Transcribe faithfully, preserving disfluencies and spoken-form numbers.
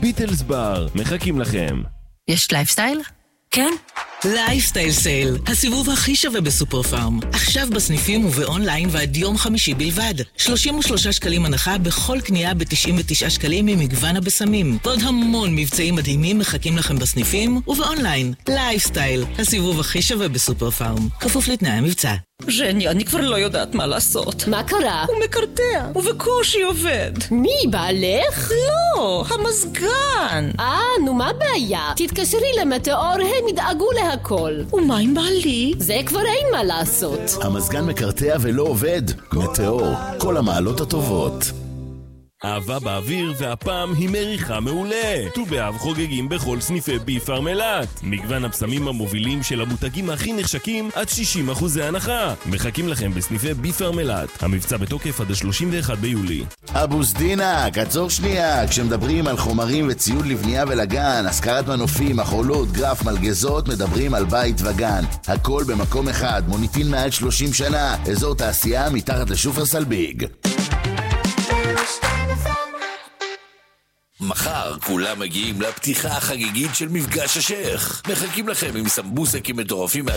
ביטלס בר, מחכים לכם. יש לייפסטייל? כן? לייפסטייל סייל, הסיבוב הכי שווה בסופר פארם. עכשיו בסניפים ובאונליין ועד יום חמישי בלבד. שלושים ושלושה שקלים הנחה בכל קנייה ב-תשעים ותשעה שקלים ממגוון הבשמים. ועוד המון מבצעים מדהימים מחכים לכם בסניפים ובאונליין. לייפסטייל, הסיבוב הכי שווה בסופר פארם. כפוף לתנאי המבצע. ז'ני, אני כבר לא יודעת מה לעשות. מה קרה? הוא מקרטע, ובקושי עובד. מי, בעלך? לא, המזגן. אה, נו מה הבעיה? תתקשרי למטאור, הם ידאגו להכל. ומה עם בעלי? זה כבר אין מה לעשות. המזגן מקרטע ולא עובד. מטאור, כל המעלות הטובות. אהבה באוויר, והפעם היא מריחה מעולה. ט"ו באב חוגגים בכל סניפי ביפארם אילת. מגוון הבשמים המובילים של המותגים הכי נחשקים עד שישים אחוז הנחה. מחכים לכם בסניפי ביפארם אילת. המבצע בתוקף עד ה-שלושים ואחד ביולי. אבו סדינה, קצור שנייה. כשמדברים על חומרים וציוד לבנייה ולגן, השכרת מנופים, מחולות, גרף, מלגזות, מדברים על בית וגן. הכל במקום אחד, מוניטין מעל שלושים שנה. אזור תעשייה מתחת לשופרסל ביג. מחר כולם מגיעים לפתיחה החגיגית של מפגש השייך. מחכים לכם עם סמבוסקים מטורפים